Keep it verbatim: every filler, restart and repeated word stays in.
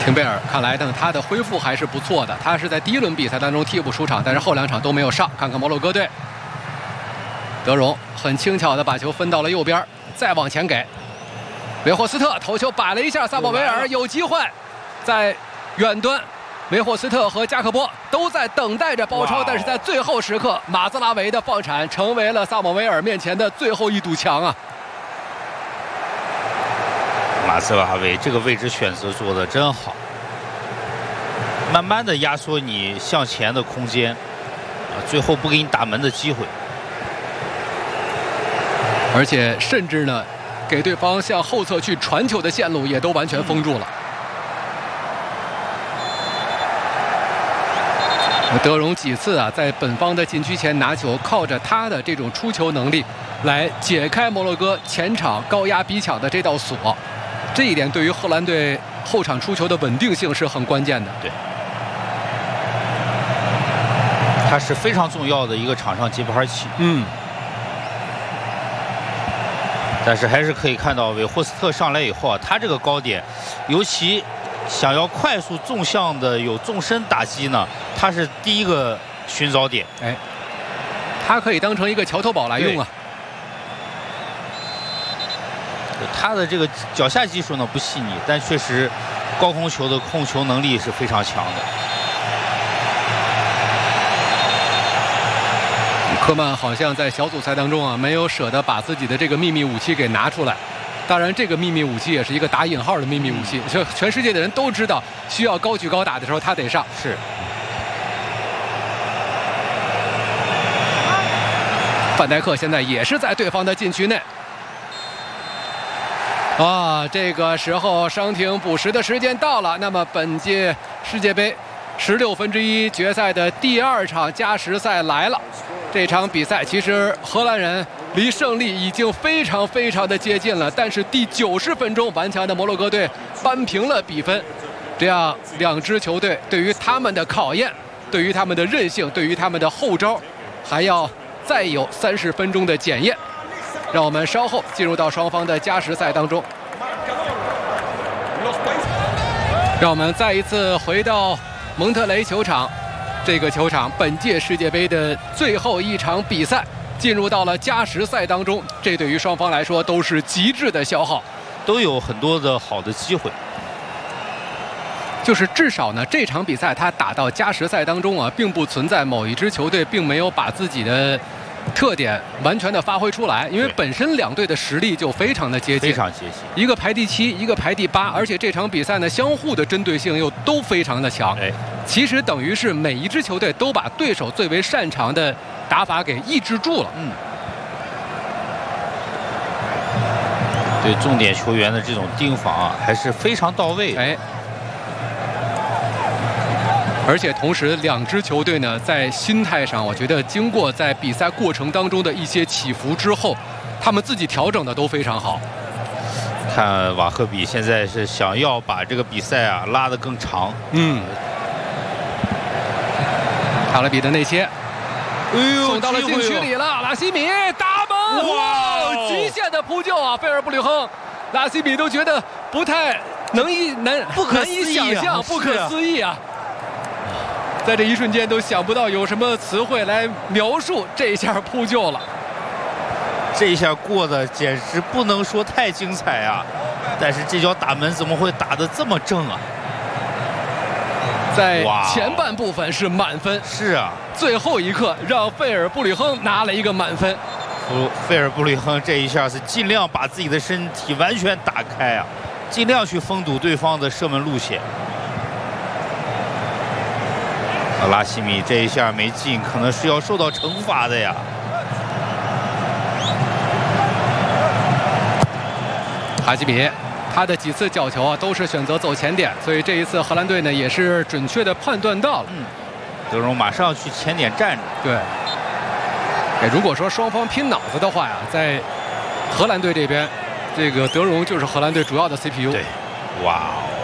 廷贝尔看来呢，他的恢复还是不错的。他是在第一轮比赛当中替补出场，但是后两场都没有上。看看摩洛哥队，德容很轻巧的把球分到了右边，再往前给维霍斯特头球摆了一下，萨博维尔有机会在远端。维霍斯特和加克波都在等待着包抄，但是在最后时刻，马兹拉维的放铲成为了萨姆维尔面前的最后一堵墙啊！ 马兹拉维这个位置选择做得真好，慢慢的压缩你向前的空间，啊，最后不给你打门的机会， 而且甚至呢，给对方向后侧去传球的线路也都完全封住了。嗯、德容几次啊，在本方的禁区前拿球，靠着他的这种出球能力，来解开摩洛哥前场高压逼抢的这道锁。这一点对于荷兰队后场出球的稳定性是很关键的。 对，它是非常重要的一个场上节拍器。 嗯。 但是还是可以看到，韦霍斯特上来以后啊，他这个高点，尤其想要快速纵向的有纵深打击呢，他是第一个寻找点。 哎，他可以当成一个桥头堡来用啊。 他的这个脚下技术呢不细腻，但确实高空球的控球能力是非常强的。 科曼好像在小组赛当中啊，没有舍得把自己的这个秘密武器给拿出来。当然，这个秘密武器也是一个打引号的秘密武器，就全世界的人都知道，需要高举高打的时候他得上。 是。 范戴克现在也是在对方的禁区内。啊，这个时候伤停补时的时间到了。那么本届世界杯十六分之一决赛的第二场加时赛来了。这场比赛其实荷兰人离胜利已经非常非常的接近了，但是第九十分钟顽强的摩洛哥队扳平了比分。这样两支球队对于他们的考验，对于他们的韧性，对于他们的后招，还要再有三十分钟的检验。让我们稍后进入到双方的加时赛当中。让我们再一次回到蒙特雷球场，这个球场本届世界杯的最后一场比赛进入到了加时赛当中，这对于双方来说都是极致的消耗， 都有很多的好的机会。 就是至少呢，这场比赛它打到加时赛当中啊，并不存在某一支球队并没有把自己的特点完全的发挥出来，因为本身两队的实力就非常的接近， 非常接近， 一个排第七，一个排第八，而且这场比赛呢，相互的针对性又都非常的强。 哎， 其实等于是每一支球队都把对手最为擅长的打法给抑制住了。 嗯，对重点球员的这种盯防啊，还是非常到位。 哎。而且同时，两支球队呢，在心态上，我觉得经过在比赛过程当中的一些起伏之后，他们自己调整的都非常好。 看瓦赫比现在是想要把这个比赛啊拉得更长。 嗯。卡勒比的内切， 哎呦， 送到了禁区里了，拉希米打门，哇，极限的扑救啊！费尔布吕亨，拉希米都觉得不太能以难不可难以想象，不可思议啊！在这一瞬间都想不到有什么词汇来描述这一下扑救了。 这一下过得简直不能说太精彩啊！但是这脚打门怎么会打得这么正啊？ 在前半部分是满分， 是啊， 最后一刻让费尔布吕亨拿了一个满分。 费尔布吕亨这一下是尽量把自己的身体完全打开啊，尽量去封堵对方的射门路线。拉希米这一下没进，可能是要受到惩罚的呀。 哈基米，他的几次角球啊都是选择走前点，所以这一次荷兰队呢也是准确的判断到了。 嗯，德容马上去前点站着。 对。哎，如果说双方拼脑子的话呀，在荷兰队这边，这个德容就是荷兰队主要的 C P U。 对，哇哦。